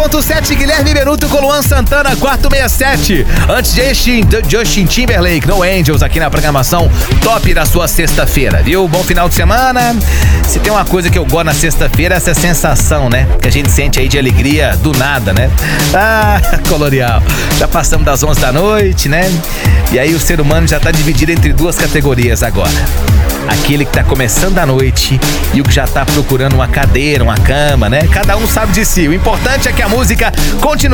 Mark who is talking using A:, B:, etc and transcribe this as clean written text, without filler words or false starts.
A: 101.7, Guilherme Benuto com Luan Santana, 467. Antes de Justin Timberlake, No Angels, aqui na programação top da sua sexta-feira, viu? Bom final de semana. Se tem uma coisa que eu gosto na sexta-feira, essa sensação, né? Que a gente sente aí de alegria do nada, né? Ah, colorial. Já passamos das 11 da noite, né? E aí o ser humano já tá dividido entre duas categorias agora. Aquele que tá começando a noite e o que já tá procurando uma cadeira, uma cama, né? Cada um sabe de si. O importante é que a música continue